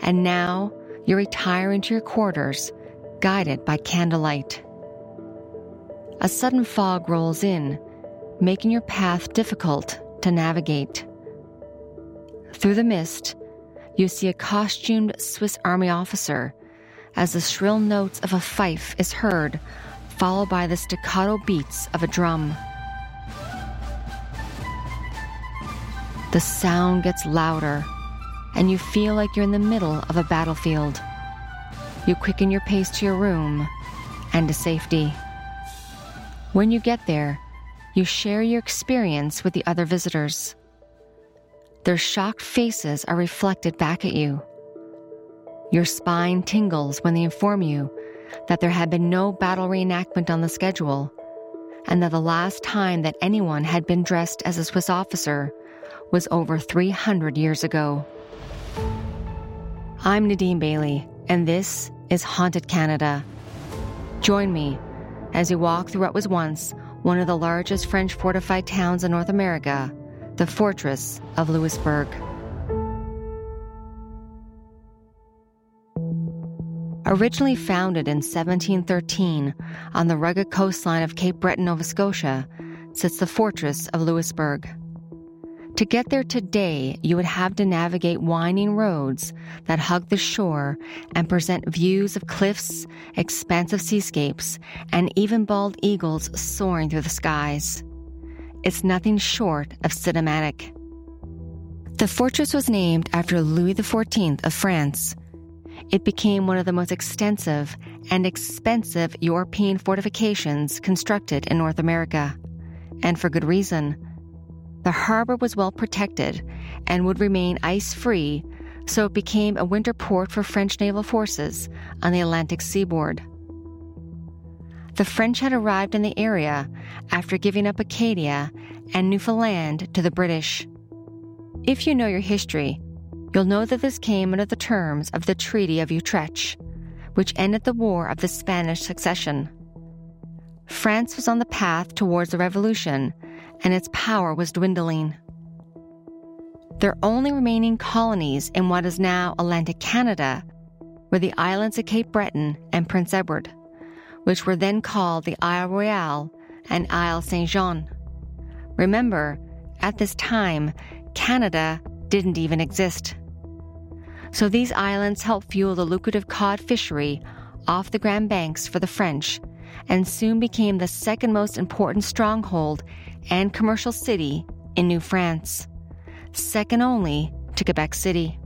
and now you're retiring to your quarters, guided by candlelight. A sudden fog rolls in, making your path difficult to navigate. Through the mist, you see a costumed Swiss Army officer as the shrill notes of a fife is heard, followed by the staccato beats of a drum. The sound gets louder, and you feel like you're in the middle of a battlefield. You quicken your pace to your room and to safety. When you get there, you share your experience with the other visitors. Their shocked faces are reflected back at you. Your spine tingles when they inform you that there had been no battle reenactment on the schedule, and that the last time that anyone had been dressed as a Swiss officer was over 300 years ago. I'm Nadine Bailey, and this is Haunted Canada. Join me as we walk through what was once one of the largest French fortified towns in North America, the Fortress of Louisbourg. Originally founded in 1713 on the rugged coastline of Cape Breton, Nova Scotia, sits the Fortress of Louisbourg. To get there today, you would have to navigate winding roads that hug the shore and present views of cliffs, expansive seascapes, and even bald eagles soaring through the skies. It's nothing short of cinematic. The fortress was named after Louis XIV of France. It became one of the most extensive and expensive European fortifications constructed in North America, and for good reason. The harbor was well protected and would remain ice-free, so it became a winter port for French naval forces on the Atlantic seaboard. The French had arrived in the area after giving up Acadia and Newfoundland to the British. If you know your history, you'll know that this came under the terms of the Treaty of Utrecht, which ended the War of the Spanish Succession. France was on the path towards the Revolution, and its power was dwindling. Their only remaining colonies in what is now Atlantic Canada were the islands of Cape Breton and Prince Edward, which were then called the Isle Royale and Isle Saint-Jean. Remember, at this time, Canada didn't even exist. So these islands helped fuel the lucrative cod fishery off the Grand Banks for the French, and soon became the second most important stronghold and commercial city in New France, second only to Quebec City.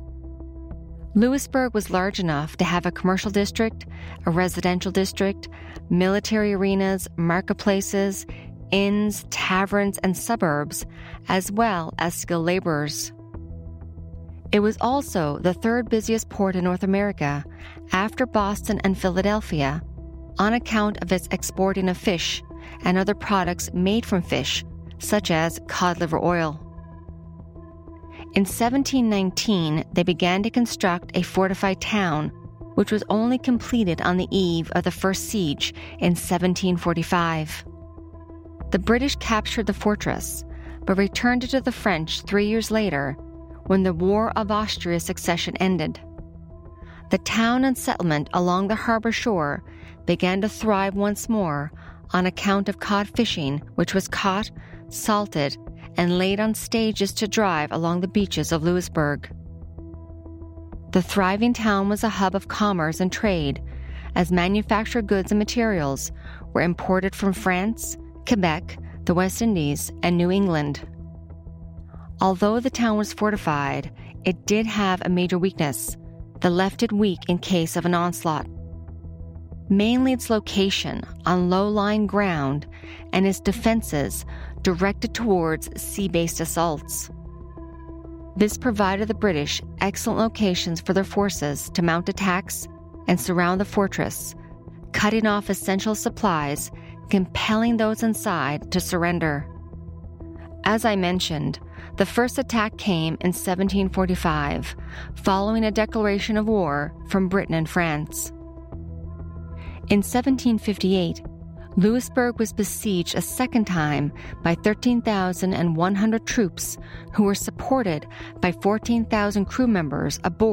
Louisbourg was large enough to have a commercial district, a residential district, military arenas, marketplaces, inns, taverns, and suburbs, as well as skilled laborers. It was also the third busiest port in North America after Boston and Philadelphia, on account of its exporting of fish and other products made from fish, such as cod liver oil. In 1719, they began to construct a fortified town, which was only completed on the eve of the first siege in 1745. The British captured the fortress, but returned it to the French 3 years later, when the War of Austria's succession ended. The town and settlement along the harbor shore began to thrive once more on account of cod fishing, which was caught, salted, and laid on stages to drive along the beaches of Louisbourg. The thriving town was a hub of commerce and trade, as manufactured goods and materials were imported from France, Quebec, the West Indies, and New England. Although the town was fortified, it did have a major weakness that left it weak in case of an onslaught. Mainly its location on low-lying ground and its defenses directed towards sea-based assaults. This provided the British excellent locations for their forces to mount attacks and surround the fortress, cutting off essential supplies, compelling those inside to surrender. As I mentioned, the first attack came in 1745, following a declaration of war from Britain and France. In 1758, Louisbourg was besieged a second time by 13,100 troops who were supported by 14,000 crew members aboard